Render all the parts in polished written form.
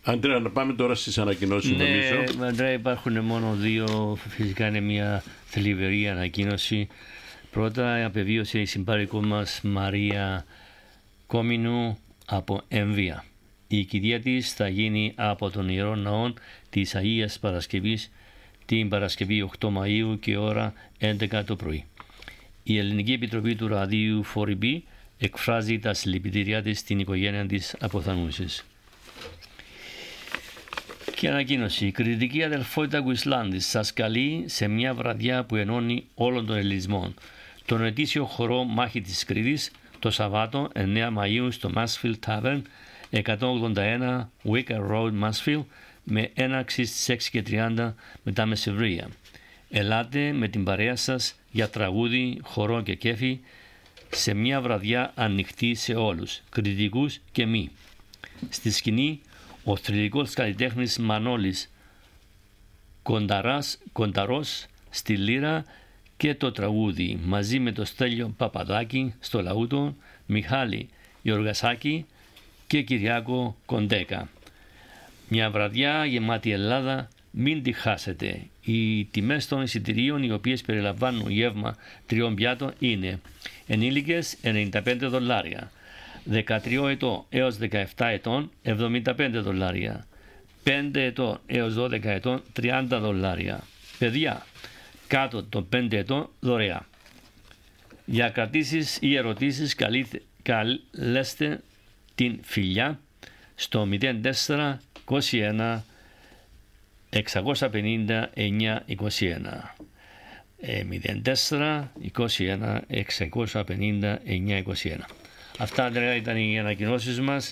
Αντρέα, να πάμε τώρα στις ανακοινώσεις, νομίζω. Ναι, Αντρέα, υπάρχουν μόνο δύο. Φυσικά είναι μια θλιβερή ανακοίνωση. Πρώτα, απεβίωσε η συμπάρικο μας Μαρία Κόμινου από έμβια. Η κηδεία της θα γίνει από τον Ιερό Ναό της Αγίας Παρασκευής την Παρασκευή 8 Μαΐου και ώρα 11 το πρωί. Η Ελληνική Επιτροπή του Ραδίου 4B εκφράζει τα συλληπιτήριά της στην οικογένεια της αποθανούσης. Και ανακοίνωση. Η κριτική αδελφότητα Γουισλάνδης σας καλεί σε μια βραδιά που ενώνει όλων των Ελληνισμών. Τον ετήσιο χορό Μάχη της Κρήτης το Σαββάτο 9 Μαΐου στο Mansfield Tavern 181 Wicker Road Mansfield με έναρξη στις 6:30 μετά μεσημβρία. Ελάτε με την παρέα σας για τραγούδι, χορό και κέφι σε μια βραδιά ανοιχτή σε όλους, κριτικούς και μη. Στη σκηνή ο θρυλικός καλλιτέχνης Μανώλης Κονταρός στη λύρα και το τραγούδι μαζί με το Στέλιο Παπαδάκη στο λαούτο, Μιχάλη Γιοργασάκη και Κυριάκο Κοντέκα. Μια βραδιά γεμάτη Ελλάδα, μην τη χάσετε. Οι τιμές των εισιτηρίων, οι οποίες περιλαμβάνουν γεύμα 3 πιάτων, είναι ενήλικες $95, 13 ετών έως 17 ετών $75, 5 ετών έως 12 ετών $30, παιδιά κάτω των 5 ετών δωρεά. Για κρατήσεις ή ερωτήσεις καλέστε την Φιλιά στο 04 21 650 921. 04 21 650 921. Αυτά, Αντρέα, ήταν οι ανακοινώσεις μας.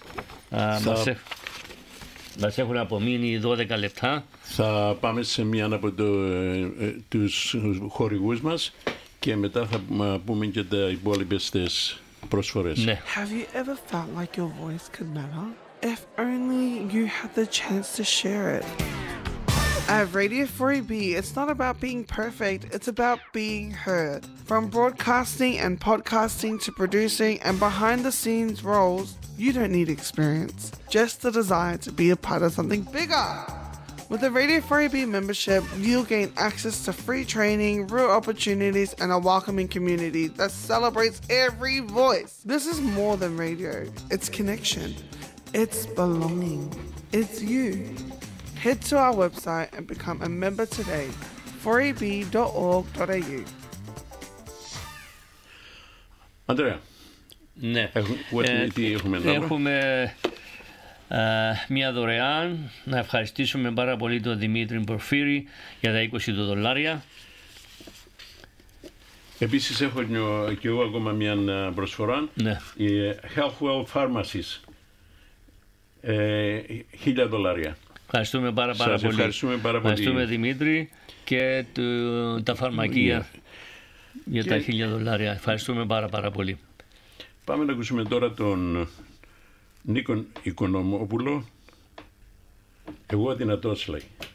Μας έχουν απομείνει 12 λεπτά. Θα πάμε σε μία από τους χορηγούς μας και μετά θα πούμε και τα υπόλοιπες τις προσφορές. Ναι. Have you ever felt like your voice could matter? If only you had the chance to share it. At Radio 4EB, it's not about being perfect, it's about being heard. From broadcasting and podcasting to producing and behind the scenes roles, you don't need experience, just the desire to be a part of something bigger. With the Radio 4EB membership, you'll gain access to free training, real opportunities, and a welcoming community that celebrates every voice. This is more than radio, it's connection, it's belonging, it's you. Head to our website and become a member today, 4eb.org.au. Αντρέα, Ναι. έχουμε μια δωρεάν. Να ευχαριστήσουμε πάρα πολύ τον Δημήτρη Πορφύρη για τα $20. Επίσης έχω και εγώ ακόμα μια προσφορά. Ναι. Η Healthwell Pharmacies, $1,000. Ευχαριστούμε πάρα πολύ. Ευχαριστούμε πάρα πολύ. Ευχαριστούμε, Δημήτρη, και τα φαρμακεία για τα $1,000. Ευχαριστούμε πάρα πολύ. Πάμε να ακούσουμε τώρα τον Νίκον Οικονομόπουλο. Εγώ αδυνατός, λέει.